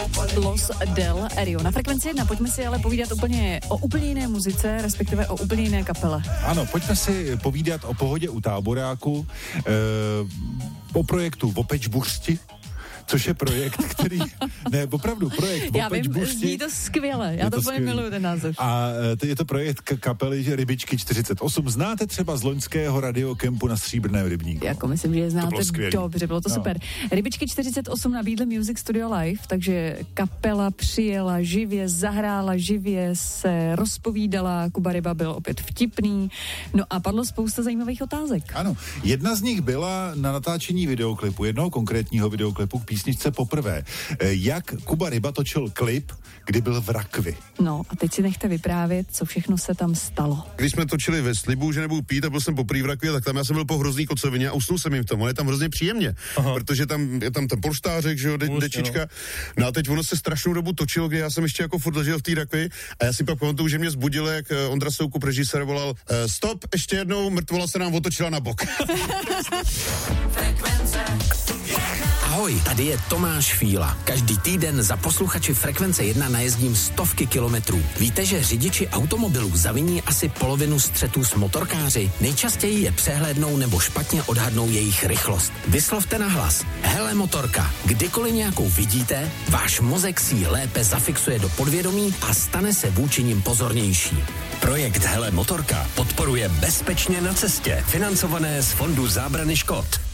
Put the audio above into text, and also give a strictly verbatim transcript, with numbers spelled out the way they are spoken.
Los del Rio. Na Frekvenci jedna pojďme si ale povídat úplně o úplně jiné muzice, respektive o úplně jiné kapele. Ano, pojďme si povídat o pohodě u táboráku, e, o projektu Vopeč Buřti, což je projekt, který, ne, opravdu, projekt Já Vopeč vím, Buřti. zní to skvěle, já Je to úplně miluju ten název. A to je to projekt k- kapely že Rybičky čtyřicet osm. Znáte třeba z loňského radiokempu na Stříbrném rybníku? Jako myslím, že je znáte dobře, bylo to no. super. Rybičky čtyřicet osm nabídly Music Studio Live, takže kapela přijela živě, zahrála živě, se rozpovídala, Kuba Ryba byl opět vtipný, no a padlo spousta zajímavých otázek. Ano, jedna z nich byla na natáčení videoklipu, jednoho konkrétního videoklipu k písničce Poprvé. Jak Kuba Ryba točil klip, kdy byl v rakvi. No a teď si nechte vyprávět, co všechno se tam stalo. Když jsme točili ve Slibu, že nebudu pít a byl jsem poprvé v rakvi, tak tam já jsem byl po hrozný kocovině a usnul jsem jim v tom. On je tam hrozně příjemně, Aha. protože tam je tam ten polštářek, že jo, de, dečička. No. no a teď ono se strašnou dobu točilo, kdy já jsem ještě jako furt ležel v té rakvi a já si pak pamatuju, že mě zbudilo, jak Ondra Soukup, režisér, volal e, stop, ještě jednou, mrtvola se nám otočila na bok. Ahoj, tady je Tomáš Fíla. Každý týden za posluchači Frekvence jedna najezdím stovky kilometrů. Víte, že řidiči automobilů zaviní asi polovinu střetů s motorkáři? Nejčastěji je přehlédnou nebo špatně odhadnou jejich rychlost. Vyslovte na hlas. Hele motorka, kdykoliv nějakou vidíte, váš mozek si ji lépe zafixuje do podvědomí a stane se vůči nim pozornější. Projekt Hele motorka podporuje Bezpečně na cestě, financované z Fondu zábrany škod.